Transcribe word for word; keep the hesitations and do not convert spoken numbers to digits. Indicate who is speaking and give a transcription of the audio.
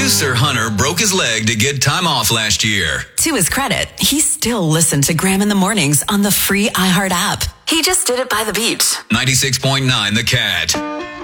Speaker 1: Producer Hunter broke his leg to get time off last year.
Speaker 2: To his credit, he still listened to Graham in the Mornings on the free iHeart app. He just did it by the beach.
Speaker 1: ninety-six point nine The Cat.